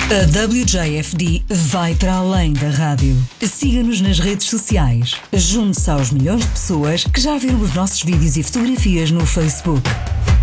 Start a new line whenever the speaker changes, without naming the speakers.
A WJFD vai para além da rádio. Siga-nos nas redes sociais. Junte-se aos milhões de pessoas que já viram os nossos vídeos e fotografias no Facebook.